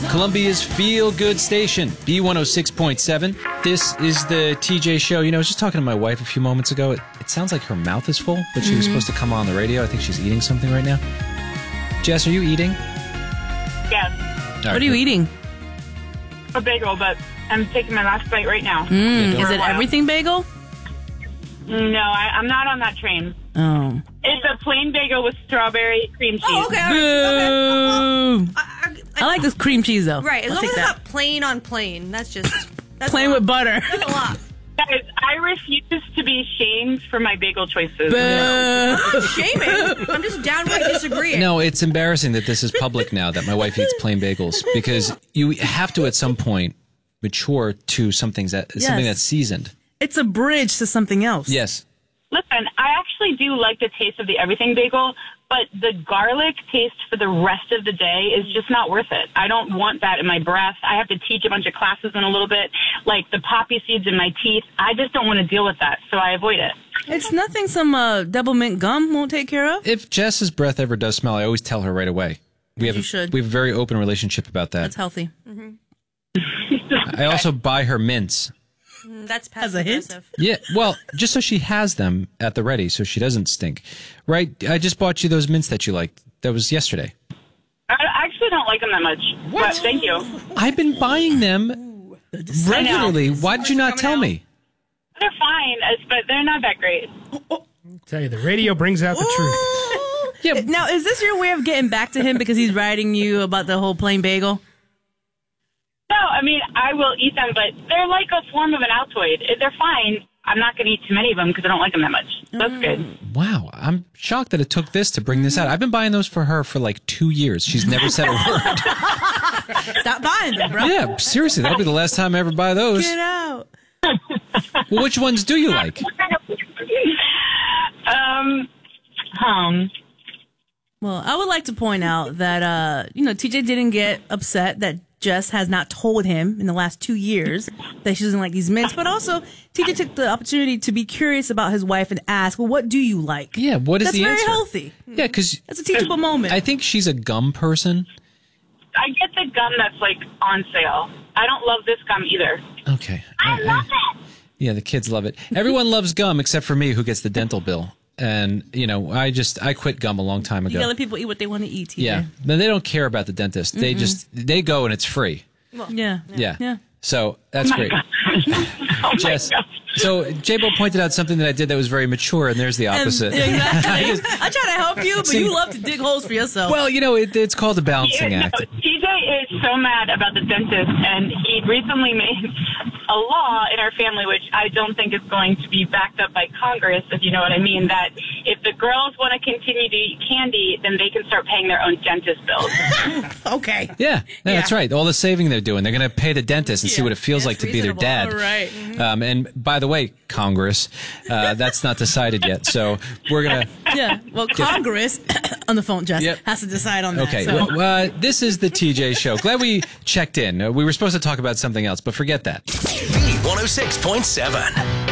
Columbia's feel-good station, B106.7. This is the TJ Show. You know, I was just talking to my wife a few moments ago. It sounds like her mouth is full, but she was supposed to come on the radio. I think she's eating something right now. Jess, are you eating? Yes. Right, What are you eating? A bagel, but I'm taking my last bite right now. Is it everything bagel? No, I'm not on that train. Oh. It's a plain bagel with strawberry cream cheese. Oh, okay. Boo! I I like this cream cheese, though. Right, as I'll long as take it's that. not plain on plain. That's Plain with butter. That's a lot. Guys, I refuse to be shamed for my bagel choices. Boo! Shaming. I'm just downright disagreeing. No, it's embarrassing that this is public now, that my wife eats plain bagels, because you have to, at some point, mature to something that's seasoned. It's a bridge to something else. Yes. Listen, I actually do like the taste of the everything bagel, but the garlic taste for the rest of the day is just not worth it. I don't want that in my breath. I have to teach a bunch of classes in a little bit, like the poppy seeds in my teeth. I just don't want to deal with that, so I avoid it. It's nothing some double mint gum won't take care of. If Jess's breath ever does smell, I always tell her right away. We have should. We have a very open relationship about that. That's healthy. I also buy her mints. That's As a hint? passive-aggressive. Yeah, well, just so she has them at the ready, so she doesn't stink. Right? I just bought you those mints that you liked. That was yesterday. I actually don't like them that much, but thank you. I've been buying them regularly. Why did you not tell me? They're fine, but they're not that great. Tell you, the radio brings out the truth. Yeah. Now, is this your way of getting back to him because he's writing you about the whole plain bagel? No, I mean, I will eat them, but they're like a form of an Altoid. They're fine. I'm not going to eat too many of them because I don't like them that much. That's good. Wow, I'm shocked that it took this to bring this out. I've been buying those for her for like 2 years. She's never said a word. Stop buying them, bro. Yeah, seriously, that'll be the last time I ever buy those. Get out. Well, which ones do you like? Well, I would like to point out that, TJ didn't get upset that Jess has not told him in the last 2 years that she doesn't like these mints, but also TJ took the opportunity to be curious about his wife and ask, well, what do you like? Yeah, what is That's the very answer? healthy. Yeah, because That's a teachable moment. I think she's a gum person. I get the gum that's like on sale. I don't love this gum either. Okay. I love it. Yeah, the kids love it. Everyone loves gum except for me, who gets the dental bill. And, I quit gum a long time You ago. gotta let people eat what they want to eat, TJ. Yeah. No, they don't care about the dentist. They go and it's free. Yeah. Yeah. So that's great. Oh Jess, my God. so J-Bo pointed out something that I did that was very mature, and there's the opposite. Exactly. I try to help you, but you love to dig holes for yourself. Well, it's called a balancing act. TJ is so mad about the dentist, and he recently made a law in our family, which I don't think is going to be backed up by Congress, if you know what I mean, that if the girls want to continue to eat candy, then they can start paying their own dentist bills. Okay. Yeah, that's right. All the saving they're doing, they're going to pay the dentist and see what it feels like to be their dad. All right. And by the way, Congress, that's not decided yet. So we're going to... Yeah. Well, Congress, on the phone, Jess, Yep. has to decide on that. Okay, So. well, this is the TJ Show. Glad we checked in. We were supposed to talk about something else, but forget that. B106.7.